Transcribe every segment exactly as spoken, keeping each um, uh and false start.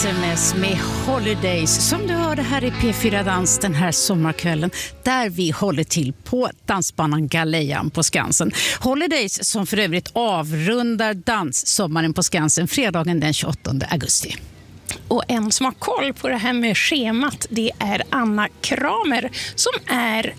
S M S med Holidays som du hörde här i P fyra Dans den här sommarkvällen där vi håller till på dansbanan Galejan på Skansen. Holidays som för övrigt avrundar danssommaren på Skansen fredagen den tjugoåttonde augusti. Och en som har koll på det här med schemat, det är Anna Kramer som är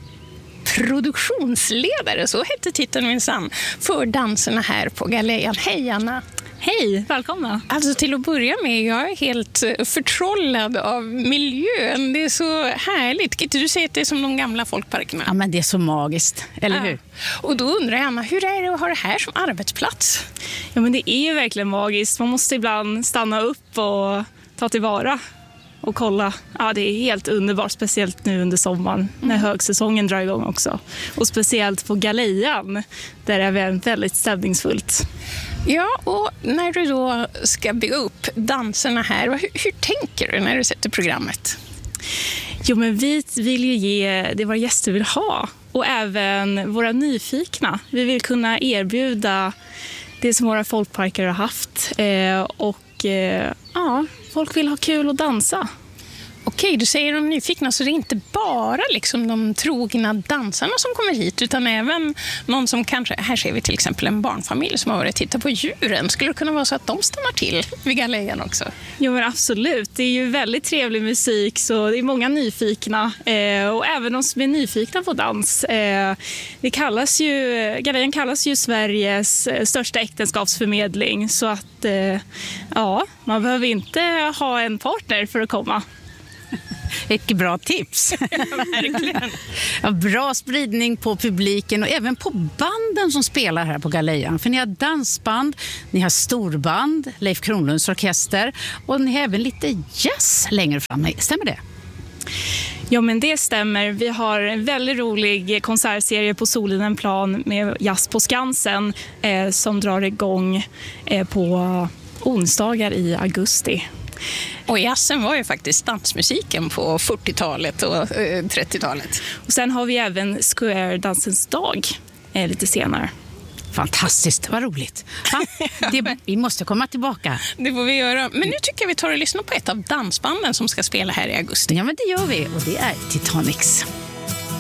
produktionsledare, så hette titeln minsann, för danserna här på Galejan. Hej Anna! Hej, välkomna. Alltså till att börja med, jag är helt förtrollad av miljön. Det är så härligt. Kan inte du säga att det är som de gamla folkparkerna? Ja, men det är så magiskt, eller ja. hur? Och då undrar jag, Anna, hur är det att ha det här som arbetsplats? Ja, men det är ju verkligen magiskt. Man måste ibland stanna upp och ta tillvara och kolla. Ja, det är helt underbart, speciellt nu under sommaren när mm. högsäsongen drar igång också. Och speciellt på Galejan, där är det väldigt stämningsfullt. Ja, och när du då ska bygga upp danserna här, hur, hur tänker du när du sätter programmet? Jo, men vi vill ju ge det våra gäster vill ha och även våra nyfikna. Vi vill kunna erbjuda det som våra folkparker har haft eh, och eh, ja, folk vill ha kul och dansa. Okej, du säger de nyfikna, så det är inte bara liksom de trogna dansarna som kommer hit, utan även någon som kanske, här ser vi till exempel en barnfamilj som har varit och tittat på djuren. Skulle det kunna vara så att de stannar till vid Galejan också? Jo, men absolut. Det är ju väldigt trevlig musik, så det är många nyfikna eh, och även de som är nyfikna på dans. Eh, det kallas ju, Galejan kallas ju Sveriges största äktenskapsförmedling, så att eh, ja, man behöver inte ha en partner för att komma. Vilket bra tips. Verkligen. Ja, bra spridning på publiken och även på banden som spelar här på Galejan. För ni har dansband, ni har storband, Leif Kronlunds orkester och ni har även lite jazz längre fram. Stämmer det? Ja, men det stämmer. Vi har en väldigt rolig konsertserie på Solidenplan med jazz på Skansen eh, som drar igång eh, på onsdagar i augusti. Och jazzen var ju faktiskt dansmusiken på fyrtiotalet och eh, trettiotalet. Och sen har vi även Square Dansens dag eh, lite senare. Fantastiskt, vad roligt. Va? Det, vi måste komma tillbaka. Det får vi göra. Men nu tycker jag vi tar och lyssnar på ett av dansbanden som ska spela här i augusti. Ja, men det gör vi och det är Titanics.